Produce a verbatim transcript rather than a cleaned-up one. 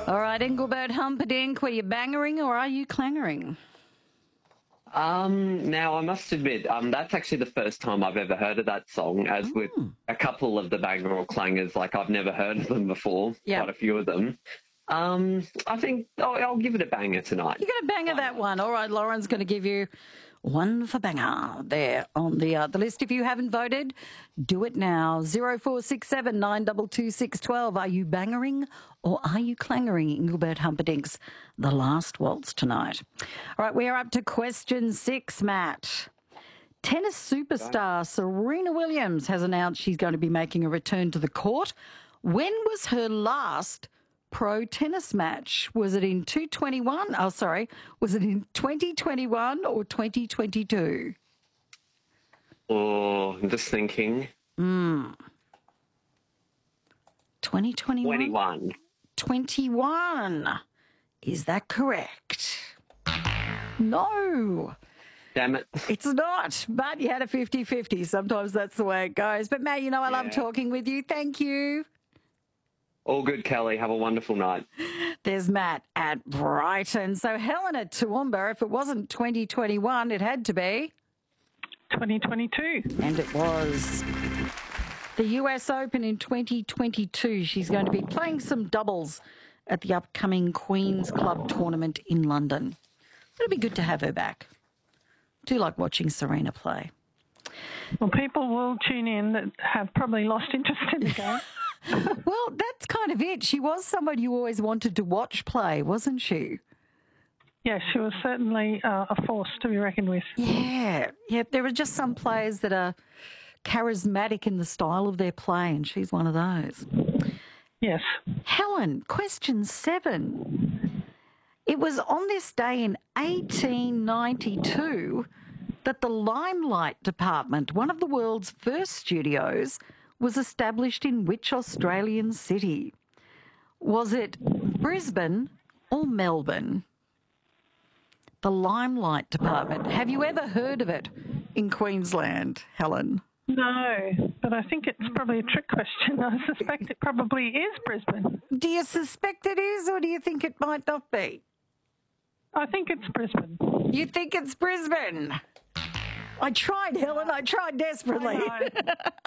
All right, Engelbert Humperdinck, were you bangering or are you clangering? Um, now, I must admit, um, that's actually the first time I've ever heard of that song, as Mm. with a couple of the banger or clangers, like I've never heard of them before, Yep. quite a few of them. Um, I think I'll, I'll give it a banger tonight. You're going to banger that one. All right, Lauren's going to give you one for banger there on the uh, the list. If you haven't voted, do it now. zero four six seven nine two two six one two. Are you bangering or are you clangering Engelbert Humperdinck's The Last Waltz tonight? All right, we are up to question six, Matt. Tennis superstar Serena Williams has announced she's going to be making a return to the court. When was her last pro tennis match? Was it in two twenty-one? Oh, sorry. Was it in twenty twenty-one or twenty twenty-two? Oh, I'm just thinking. Mm. twenty twenty-one? twenty-one. twenty-one. Is that correct? No. Damn it. It's not, but you had a fifty-fifty. Sometimes that's the way it goes. But, Matt, you know I love Yeah. talking with you. Thank you. All good, Kelly. Have a wonderful night. There's Matt at Brighton. So Helen at Toowoomba, if it wasn't twenty twenty-one, it had to be twenty twenty-two. And it was. The U S Open in twenty twenty-two. She's going to be playing some doubles at the upcoming Queen's Club tournament in London. It'll be good to have her back. Do like watching Serena play. Well, people will tune in that have probably lost interest in the game. Well, that's kind of it. She was someone you always wanted to watch play, wasn't she? Yes, she was certainly uh, a force to be reckoned with. Yeah. Yeah, there are just some players that are charismatic in the style of their play, and she's one of those. Yes. Helen, question seven. It was on this day in eighteen ninety-two that the Limelight Department, one of the world's first studios, was established in which Australian city? Was it Brisbane or Melbourne? The Limelight Department. Have you ever heard of it in Queensland, Helen? No, but I think it's probably a trick question. I suspect it probably is Brisbane. Do you suspect it is, or do you think it might not be? I think it's Brisbane. You think it's Brisbane? I tried, Helen. I tried desperately. I know.